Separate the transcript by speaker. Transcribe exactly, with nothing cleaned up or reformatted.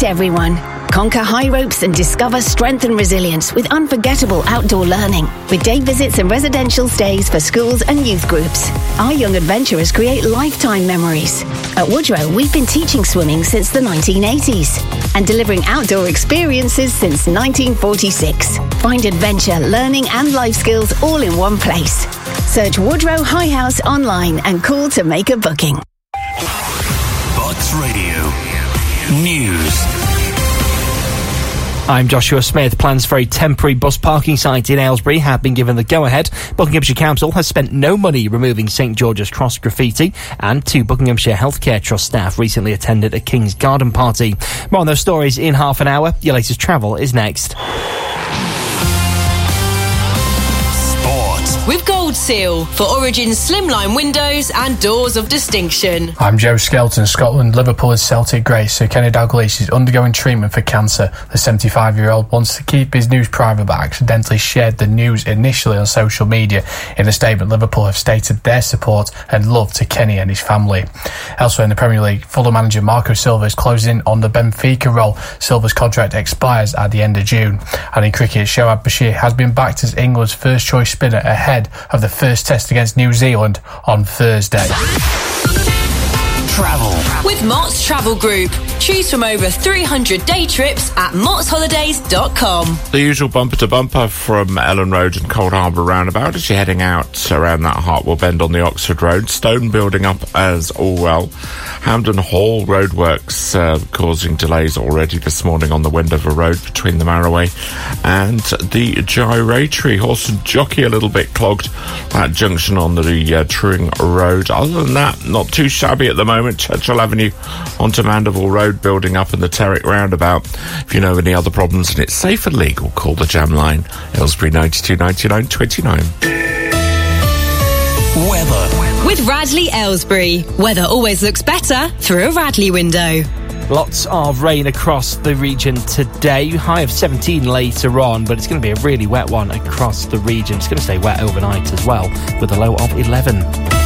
Speaker 1: suit everyone. Conquer high ropes and discover strength and resilience with unforgettable outdoor learning. With day visits and residential stays for schools and youth groups. Our young adventurers create lifetime memories. At Woodrow, we've been teaching swimming since the nineteen eighties and delivering outdoor experiences since nineteen forty-six. Find adventure, learning and life skills all in one place. Search Woodrow High House online and call to make a booking.
Speaker 2: Bucks Radio News.
Speaker 3: I'm Joshua Smith. Plans for a temporary bus parking site in Aylesbury have been given the go-ahead. Buckinghamshire Council has spent no money removing St George's Cross graffiti, and two Buckinghamshire Healthcare Trust staff recently attended a King's Garden party. More on those stories in half an hour. Your latest travel is next.
Speaker 4: With Gold Seal for Origin's slimline windows and doors of distinction.
Speaker 5: I'm Joe Skelton. Scotland, Liverpool is Celtic grey, so Kenny Dalglish is undergoing treatment for cancer. The seventy-five-year-old wants to keep his news private but accidentally shared the news initially on social media. In a statement, Liverpool have stated their support and love to Kenny and his family. Elsewhere in the Premier League, Fulham manager Marco Silva is closing in on the Benfica role. Silva's contract expires at the end of June. And in cricket, Shoaib Bashir has been backed as England's first choice spinner ahead of the first test against New Zealand on Thursday.
Speaker 2: Travel.
Speaker 4: With Mott's Travel Group. Choose from over three hundred day trips at motts holidays dot com.
Speaker 6: The usual bumper to bumper from Ellen Road and Cold Harbour roundabout as you're heading out around that Hartwell bend on the Oxford Road. Stone building up as all well. Hampden Hall roadworks uh, causing delays already this morning on the Wendover Road between the Marroway and the Gyratory. Horse and Jockey a little bit clogged, that junction on the uh, Truing Road. Other than that, not too shabby at the moment. Churchill Avenue onto Mandeville Road building up in the Terrick roundabout. If you know any other problems and it's safe and legal, call the Jam line. Aylesbury ninety-two ninety-nine twenty-nine.
Speaker 2: Weather.
Speaker 4: With Radley Aylesbury. Weather always looks better through a Radley window.
Speaker 3: Lots of rain across the region today. High of seventeen later on, but it's going to be a really wet one across the region. It's going to stay wet overnight as well, with a low of eleven.